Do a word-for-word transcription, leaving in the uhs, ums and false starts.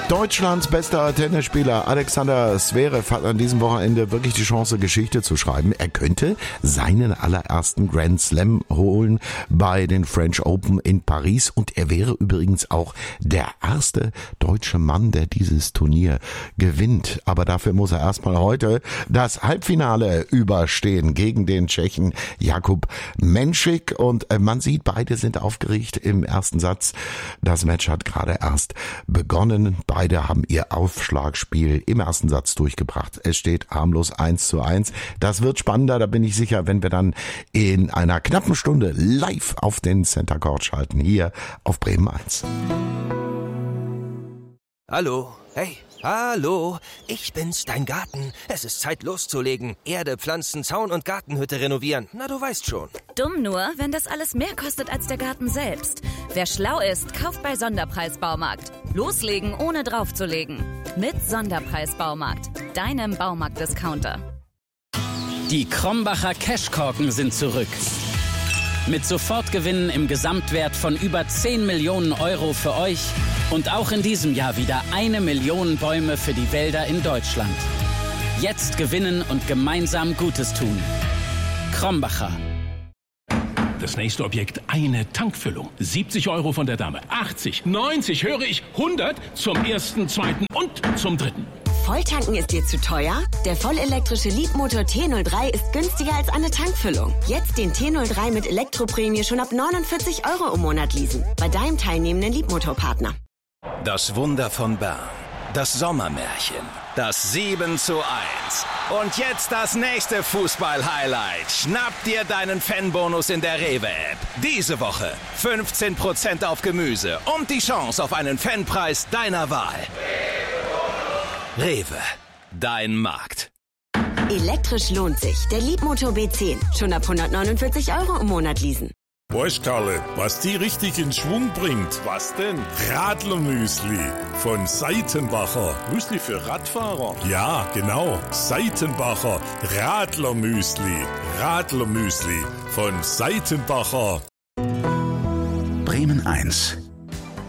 Deutschlands bester Tennisspieler Alexander Zverev hat an diesem Wochenende wirklich die Chance, Geschichte zu schreiben. Er könnte seinen allerersten Grand Slam holen bei den French Open in Paris und er wäre übrigens auch der erste deutsche Mann, der dieses Turnier gewinnt. Aber dafür muss er erstmal heute das Halbfinale überstehen gegen den Tschechen Jakub Menšík und man sieht, beide sind aufgeregt im ersten Satz. Das Match hat gerade erst begonnen. Beide haben ihr Aufschlagspiel im ersten Satz durchgebracht. Es steht harmlos eins zu eins. Das wird spannender, da bin ich sicher, wenn wir dann in einer knappen Stunde live auf den Center Court schalten, hier auf Bremen eins. Hallo, hey, hallo, ich bin's, dein Garten. Es ist Zeit loszulegen. Erde, Pflanzen, Zaun und Gartenhütte renovieren. Na, du weißt schon. Dumm nur, wenn das alles mehr kostet als der Garten selbst. Wer schlau ist, kauft bei Sonderpreis Baumarkt. Loslegen, ohne draufzulegen. Mit Sonderpreis Baumarkt, deinem Baumarkt-Discounter. Die Krombacher Cashkorken sind zurück. Mit Sofortgewinnen im Gesamtwert von über zehn Millionen Euro für euch und auch in diesem Jahr wieder eine Million Bäume für die Wälder in Deutschland. Jetzt gewinnen und gemeinsam Gutes tun. Krombacher. Das nächste Objekt, eine Tankfüllung. siebzig Euro von der Dame. achtzig, neunzig, höre ich, hundert zum ersten, zweiten und zum dritten. Volltanken ist dir zu teuer? Der vollelektrische Leapmotor T null drei ist günstiger als eine Tankfüllung. Jetzt den T null drei mit Elektroprämie schon ab neunundvierzig Euro im Monat leasen. Bei deinem teilnehmenden Leapmotor-Partner. Das Wunder von Bern. Das Sommermärchen. Das sieben zu eins. Und jetzt das nächste Fußball-Highlight. Schnapp dir deinen Fanbonus in der Rewe-App. Diese Woche fünfzehn Prozent auf Gemüse und die Chance auf einen Fanpreis deiner Wahl. Rewe, dein Markt. Elektrisch lohnt sich. Der Leapmotor B zehn. Schon ab hundertneunundvierzig Euro im Monat leasen. Weißt Karle, was die richtig in Schwung bringt? Was denn? Radlermüsli von Seitenbacher. Müsli für Radfahrer? Ja, genau. Seitenbacher Radlermüsli. Radlermüsli von Seitenbacher. Bremen eins.